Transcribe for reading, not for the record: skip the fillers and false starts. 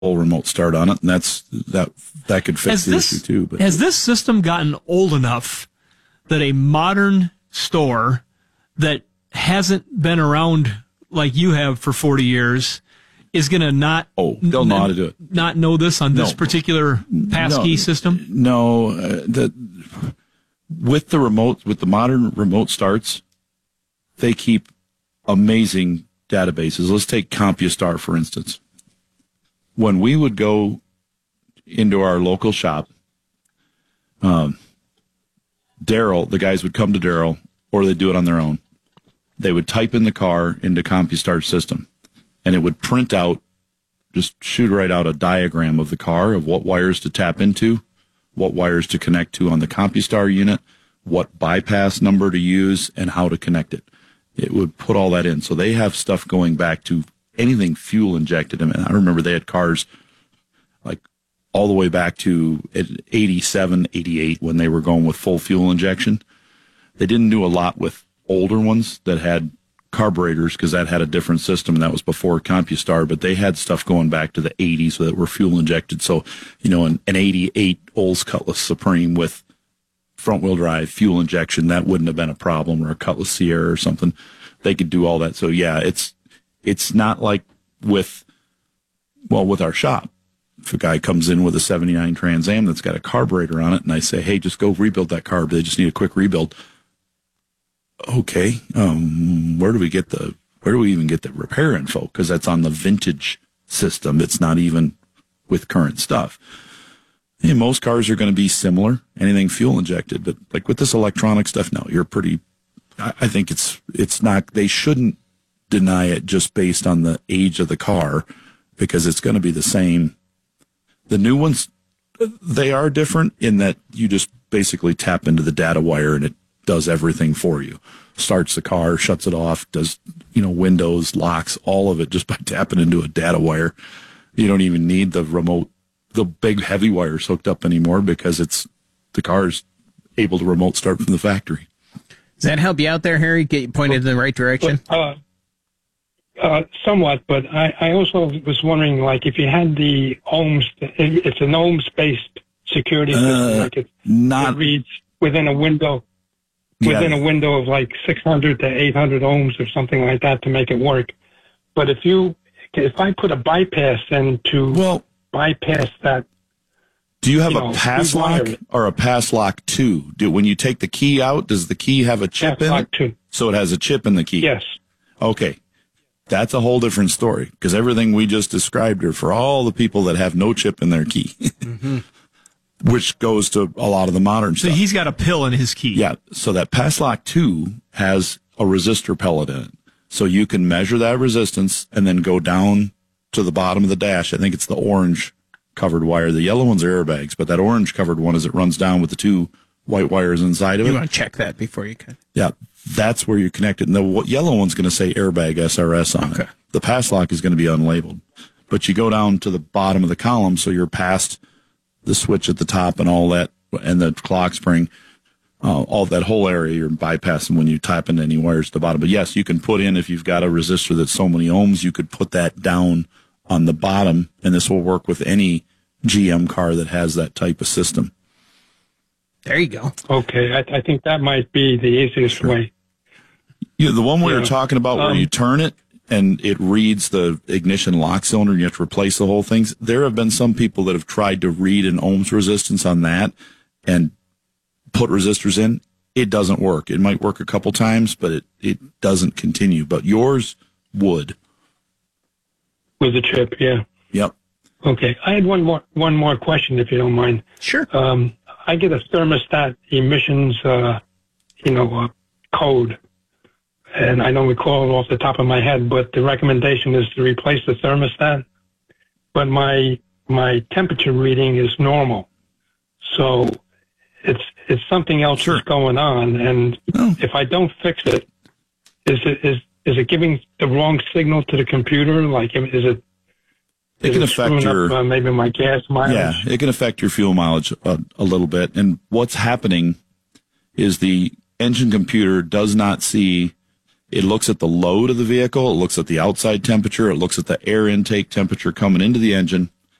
full remote start on it, and that could fix the issue too. But has this system gotten old enough that a modern store that hasn't been around like you have for 40 years is going to they'll know how to do it. Not know this on this particular passkey system? No, with the modern remote starts, they keep amazing databases. Let's take CompuStar, for instance. When we would go into our local shop, Daryl, the guys would come to Daryl, or they'd do it on their own. They would type in the car into CompuStar system, and it would print out, just shoot right out a diagram of the car, of what wires to tap into, what wires to connect to on the CompuStar unit, what bypass number to use, and how to connect it. It would put all that in. So they have stuff going back to anything fuel injected. I mean, I remember they had cars like all the way back to 87, 88 when they were going with full fuel injection. They didn't do a lot with older ones that had carburetors because that had a different system, and that was before CompuStar, but they had stuff going back to the 80s that were fuel injected. So, an 88 Olds Cutlass Supreme with front wheel drive fuel injection, that wouldn't have been a problem, or a Cutlass Sierra or something. They could do all that. So yeah, it's not like with our shop. If a guy comes in with a 79 Trans Am that's got a carburetor on it, and I say, hey, just go rebuild that carb, they just need a quick rebuild. Okay, where do we even get the repair info? Because that's on the vintage system. It's not even with current stuff. And most cars are going to be similar, anything fuel injected. But like with this electronic stuff, no, I think it's not, they shouldn't deny it just based on the age of the car, because it's going to be the same. The new ones, they are different in that you just basically tap into the data wire and it does everything for you. Starts the car, shuts it off, does, windows, locks, all of it just by tapping into a data wire. You don't even need the big heavy wires hooked up anymore, because the car's able to remote start from the factory. Does that help you out there, Harry? Get you pointed in the right direction? Somewhat, but I also was wondering, like, if you had the ohms, it's an ohms-based security system, like it reads within a window of like 600 to 800 ohms or something like that to make it work. But if I put a bypass in to bypass that. Do you have a pass lock or a pass lock 2? When you take the key out, does the key have a chip in it? 2. So it has a chip in the key? Yes. Okay. That's a whole different story, because everything we just described are for all the people that have no chip in their key, which goes to a lot of the modern stuff. So he's got a pill in his key. Yeah. So that pass lock 2 has a resistor pellet in it. So you can measure that resistance and then go down to the bottom of the dash. I think it's the orange covered wire. The yellow ones are airbags, but that orange covered one, as it runs down with the 2 white wires inside of it. You want to check that before you can. Yeah. That's where you connect it. And the yellow one's going to say airbag SRS on it. The pass lock is going to be unlabeled. But you go down to the bottom of the column, so you're past the switch at the top and all that, and the clock spring, all that whole area you're bypassing when you type into any wires at the bottom. But yes, you can put in, if you've got a resistor that's so many ohms, you could put that down on the bottom, and this will work with any GM car that has that type of system. There you go. Okay, I think that might be the easiest way. Yeah, the one we were talking about where you turn it and it reads the ignition lock cylinder and you have to replace the whole thing. There have been some people that have tried to read an ohms resistance on that and put resistors in. It doesn't work. It might work a couple times, but it doesn't continue. But yours would. With the chip, yeah. Yep. Okay, I had one more question, if you don't mind. Sure. I get a thermostat emissions, code, and I don't recall it off the top of my head, but the recommendation is to replace the thermostat. But my temperature reading is normal, so it's something else that's going on. And if I don't fix it, is it giving the wrong signal to the computer? Like, is it? It can affect your maybe my gas mileage. Yeah, it can affect your fuel mileage a little bit. And what's happening is the engine computer does not see. It looks at the load of the vehicle. It looks at the outside temperature. It looks at the air intake temperature coming into the engine,